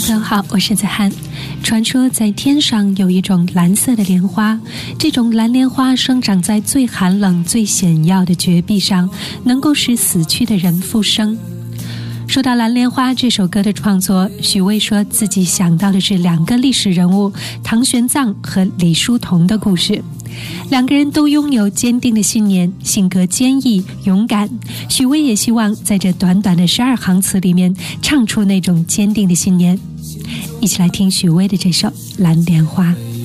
朋友好，我是子涵。传说在天上有一种蓝色的莲花，这种蓝莲花生长在最寒冷最险要的绝壁上，能够使死去的人复生。说到《蓝莲花》这首歌的创作，许巍说自己想到的是两个历史人物唐玄奘和李叔同的故事。两个人都拥有坚定的信念，性格坚毅勇敢。许巍也希望在这短短的12行词里面唱出那种坚定的信念。一起来听许巍的这首《蓝莲花》。